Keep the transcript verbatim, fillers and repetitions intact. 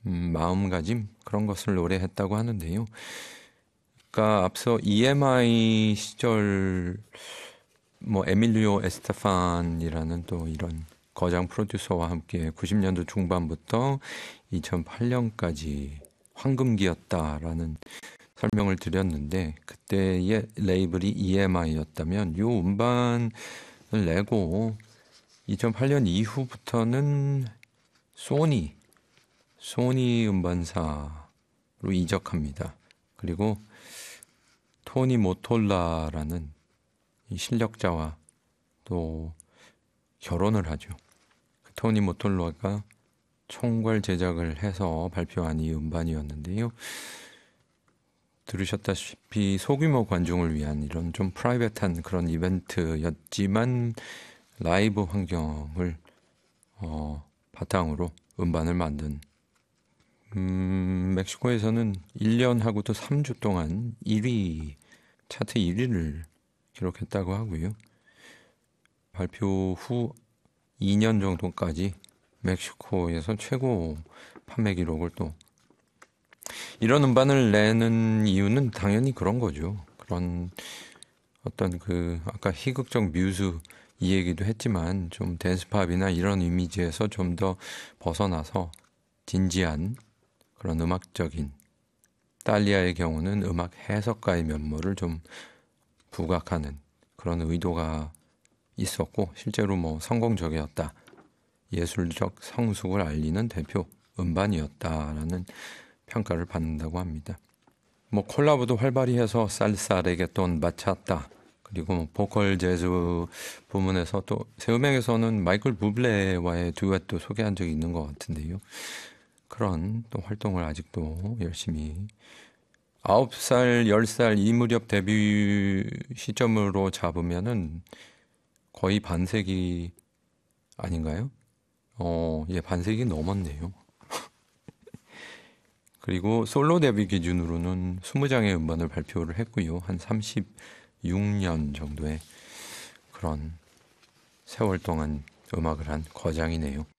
음, 마음가짐 그런 것을 노래했다고 하는데요. 그러니까 앞서 이엠아이 시절 뭐 에밀리오 에스테판이라는 또 이런 거장 프로듀서와 함께 구십 년도 중반부터 이천팔 년까지 황금기였다라는 설명을 드렸는데, 그때의 레이블이 이엠아이였다면 요 음반을 내고 이천팔 년 이후부터는 소니 소니 음반사로 이적합니다. 그리고 토니 모톨라라는 이 실력자와 또 결혼을 하죠. 그 토니 모톨라가 총괄 제작을 해서 발표한 이 음반이었는데요. 들으셨다시피 소규모 관중을 위한 이런 좀 프라이빗한 그런 이벤트였지만 라이브 환경을 어, 바탕으로 음반을 만든 음, 멕시코에서는 일 년하고도 삼 주 동안 일 위, 차트 일 위를 기록했다고 하고요. 발표 후 이 년 정도까지 멕시코에서 최고 판매 기록을 또 이런 음반을 내는 이유는 당연히 그런 거죠. 그런 어떤 그 아까 희극적 뮤즈 이 얘기도 했지만 좀 댄스팝이나 이런 이미지에서 좀 더 벗어나서 진지한 그런 음악적인, 딸리아의 경우는 음악 해석가의 면모를 좀 부각하는 그런 의도가 있었고 실제로 뭐 성공적이었다. 예술적 성숙을 알리는 대표 음반이었다라는 평가를 받는다고 합니다. 뭐 콜라보도 활발히 해서 살사, 레게톤, 바차타 그리고 뭐 보컬 재즈 부문에서 또 새 음악에서는 마이클 부블레와의 듀엣도 소개한 적이 있는 것 같은데요. 그런 또 활동을 아직도 열심히 아홉 살, 열 살 이 무렵 데뷔 시점으로 잡으면은 거의 반세기 아닌가요? 어, 예, 반세기 넘었네요. 그리고 솔로 데뷔 기준으로는 이십 장의 음반을 발표를 했고요. 한 삼십육 년 정도의 그런 세월 동안 음악을 한 거장이네요.